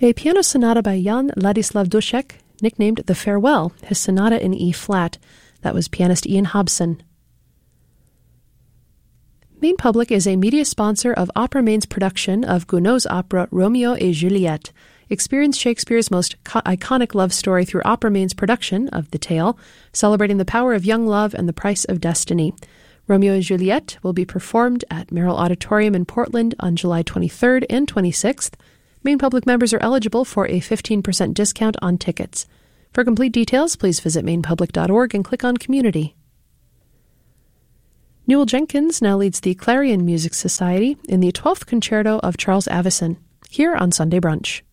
A piano sonata by Jan Ladislav Dušek, nicknamed The Farewell, his sonata in E-flat. That was pianist Ian Hobson. Maine Public is a media sponsor of Opera Maine's production of Gounod's opera Romeo et Juliette. Experience Shakespeare's most iconic love story through Opera Maine's production of the tale, celebrating the power of young love and the price of destiny. Romeo et Juliette will be performed at Merrill Auditorium in Portland on July 23rd and 26th. Maine Public members are eligible for a 15% discount on tickets. For complete details, please visit mainepublic.org and click on Community. Newell Jenkins now leads the Clarion Music Society in the 12th Concerto of Charles Avison, here on Sunday Brunch.